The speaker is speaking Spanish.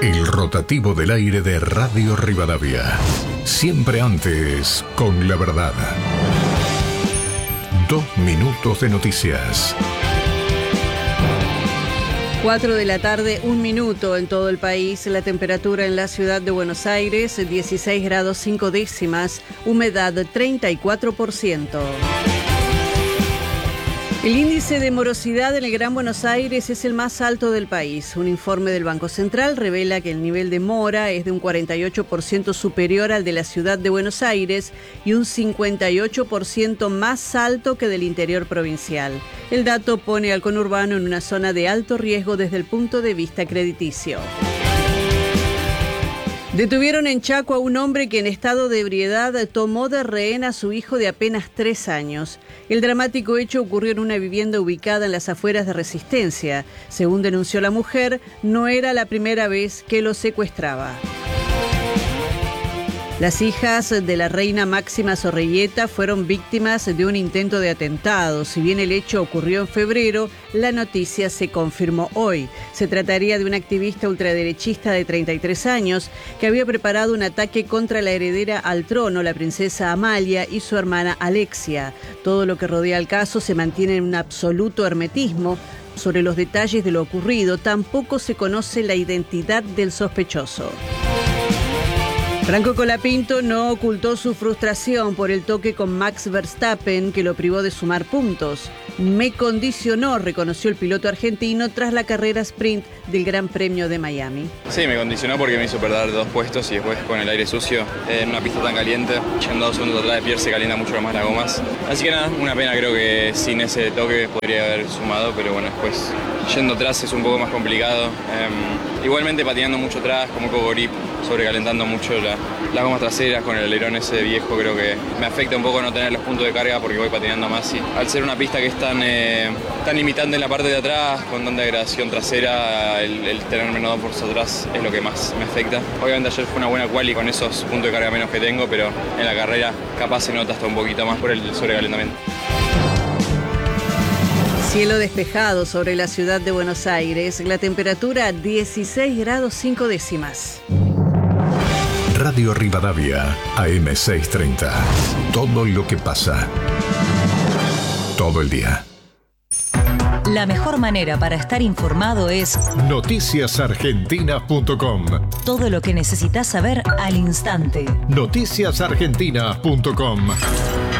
El rotativo del aire de Radio Rivadavia. Siempre antes, con la verdad. 2 minutos de noticias. 4 de la tarde, 1 minuto en todo el país. La temperatura en la ciudad de Buenos Aires, 16 grados 5 décimas, humedad 34%. El índice de morosidad en el Gran Buenos Aires es el más alto del país. Un informe del Banco Central revela que el nivel de mora es de un 48% superior al de la ciudad de Buenos Aires y un 58% más alto que del interior provincial. El dato pone al conurbano en una zona de alto riesgo desde el punto de vista crediticio. Detuvieron en Chaco a un hombre que en estado de ebriedad tomó de rehén a su hijo de apenas 3 años. El dramático hecho ocurrió en una vivienda ubicada en las afueras de Resistencia. Según denunció la mujer, no era la primera vez que lo secuestraba. Las hijas de la reina Máxima Zorrilleta fueron víctimas de un intento de atentado. Si bien el hecho ocurrió en febrero, la noticia se confirmó hoy. Se trataría de una activista ultraderechista de 33 años que había preparado un ataque contra la heredera al trono, la princesa Amalia, y su hermana Alexia. Todo lo que rodea al caso se mantiene en un absoluto hermetismo. Sobre los detalles de lo ocurrido, tampoco se conoce la identidad del sospechoso. Franco Colapinto no ocultó su frustración por el toque con Max Verstappen, que lo privó de sumar puntos. Me condicionó, reconoció el piloto argentino tras la carrera sprint del Gran Premio de Miami. Sí, me condicionó porque me hizo perder 2 puestos y después con el aire sucio, en una pista tan caliente, yendo 2 segundos atrás de Pierre se calienta mucho más las gomas. Así que nada, una pena, creo que sin ese toque podría haber sumado, pero bueno, después yendo atrás es un poco más complicado. Igualmente patinando mucho atrás, como grip, sobrecalentando mucho las gomas traseras con el alerón ese viejo, creo que me afecta un poco no tener los puntos de carga porque voy patinando más y al ser una pista que es tan limitante en la parte de atrás, con tanta degradación trasera, el tener menos downforce atrás es lo que más me afecta. Obviamente ayer fue una buena quali con esos puntos de carga menos que tengo, pero en la carrera capaz se nota hasta un poquito más por el sobrecalentamiento. Cielo despejado sobre la ciudad de Buenos Aires, la temperatura 16 grados 5 décimas. Radio Rivadavia, AM630. Todo lo que pasa. Todo el día. La mejor manera para estar informado es noticiasargentinas.com. Todo lo que necesitas saber al instante. Noticiasargentinas.com.